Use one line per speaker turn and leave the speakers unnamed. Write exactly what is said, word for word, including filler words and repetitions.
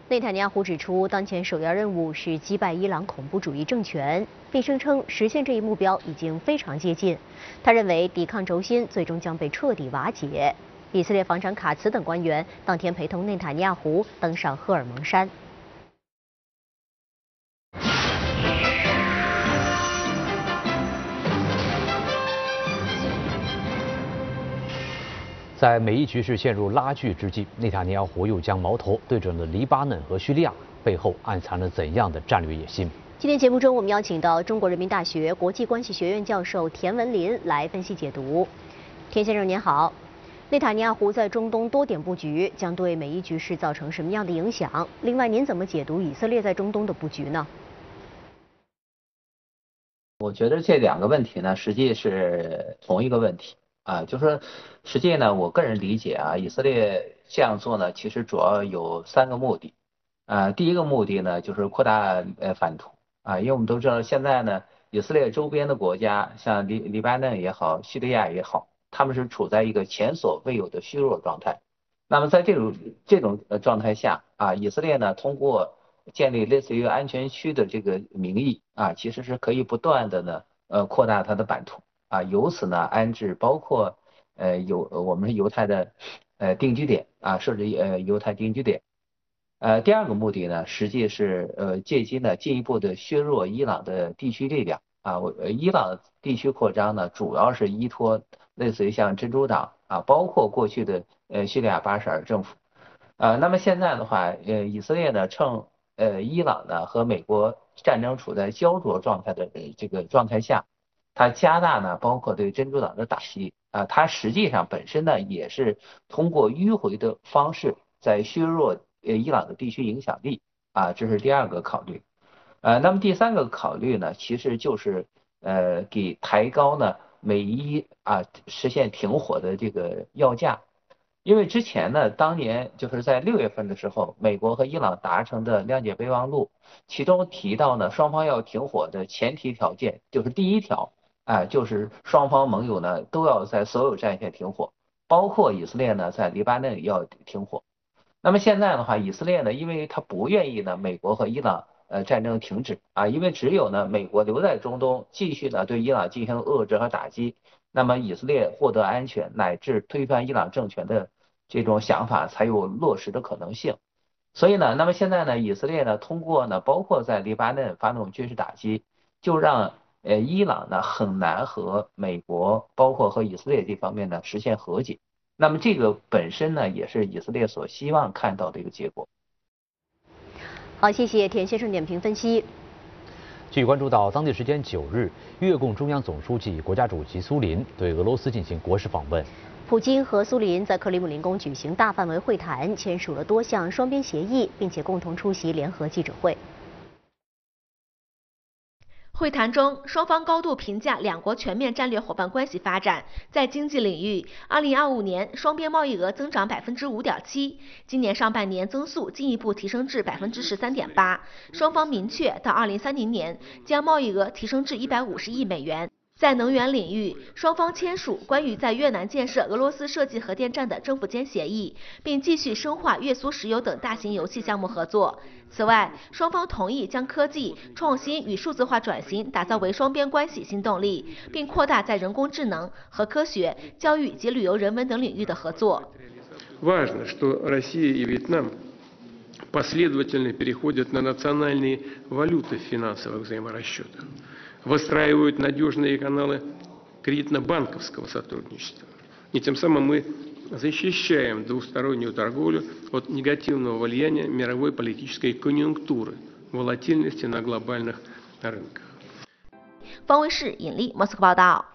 内塔尼亚胡指出，当前首要任务是击败伊朗恐怖主义政权，并声称实现这一目标已经非常接近。他认为，抵抗轴心最终将被彻底瓦解。以色列防长卡茨等官员当天陪同内塔尼亚胡登上赫尔蒙山。
在美伊局势陷入拉锯之际，内塔尼亚胡又将矛头对准了黎巴嫩和叙利亚，背后暗藏着怎样的战略野心？
今天节目中，我们邀请到中国人民大学国际关系学院教授田文林来分析解读。田先生您好，内塔尼亚胡在中东多点布局，将对美伊局势造成什么样的影响？另外，您怎么解读以色列在中东的布局呢？
我觉得这两个问题呢，实际是同一个问题。啊，就是说，实际呢，我个人理解啊，以色列这样做呢，其实主要有三个目的。啊，第一个目的呢，就是扩大呃版图啊，因为我们都知道现在呢，以色列周边的国家，像黎黎巴嫩也好，叙利亚也好，他们是处在一个前所未有的虚弱状态。那么在这种这种呃状态下啊，以色列呢，通过建立类似于安全区的这个名义啊，其实是可以不断的呢呃扩大它的版图。啊，由此呢安置包括呃犹我们是犹太的呃定居点啊，设置呃犹太定居点。呃，第二个目的呢，实际是呃借机呢进一步的削弱伊朗的地区力量啊。我伊朗地区扩张呢，主要是依托类似于像真主党啊，包括过去的呃叙利亚巴沙尔政府。啊，那么现在的话，呃，以色列呢趁呃伊朗呢和美国战争处在焦灼状态的这个状态下。它加大呢，包括对真主党的打击啊，它实际上本身呢也是通过迂回的方式在削弱呃伊朗的地区影响力啊，这是第二个考虑。呃，那么第三个考虑呢，其实就是呃给抬高呢美伊啊实现停火的这个要价，因为之前呢，当年就是在六月份的时候，美国和伊朗达成的谅解备忘录，其中提到呢，双方要停火的前提条件就是第一条。哎，就是双方盟友呢都要在所有战线停火，包括以色列呢在黎巴嫩也要停火。那么现在的话，以色列呢，因为他不愿意呢美国和伊朗呃战争停止啊，因为只有呢美国留在中东继续呢对伊朗进行遏制和打击，那么以色列获得安全乃至推翻伊朗政权的这种想法才有落实的可能性。所以呢，那么现在呢，以色列呢通过呢包括在黎巴嫩发动军事打击，就让呃，伊朗呢很难和美国，包括和以色列这方面呢实现和解。那么这个本身呢，也是以色列所希望看到的一个结果。
好，谢谢田先生点评分析。
继续关注到当地时间九日，越共中央总书记、国家主席苏林对俄罗斯进行国事访问。
普京和苏林在克里姆林宫举行大范围会谈，签署了多项双边协议，并且共同出席联合记者会。
会谈中，双方高度评价两国全面战略伙伴关系发展。在经济领域，二零二五年双边贸易额增长百分之五点七，今年上半年增速进一步提升至百分之十三点八。双方明确，到二零三零年将贸易额提升至一百五十亿美元。在能源领域，双方签署关于在越南建设俄罗斯设计核电站的政府间协议，并继续深化越苏石油等大型油气项目合作。此外，双方同意将科技创新与数字化转型打造为双边关系新动力，并扩大在人工智能、核科学、教育及旅游人文等领域的合作。
Важно, что Россия и Вьетнам последовательно переходят на национальные валюты в финансовых взаиморасчетах, выстраивают надежные каналы кредитно-банковского сотрудничества. И тем самым мы защищаем двустороннюю торговлю от негативного влияния мировой политической конъюнктуры, волатильности на глобальных рынках.
方卫视引力莫斯科报道。